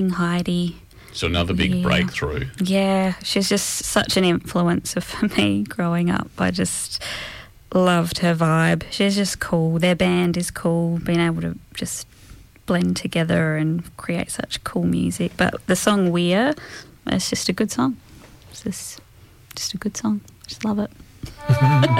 Heidi. So another big breakthrough. Yeah, she's just such an influencer for me growing up. I just loved her vibe. She's just cool. Their band is cool, being able to just blend together and create such cool music. But the song We're, it's just a good song. It's just a good song. Just love it.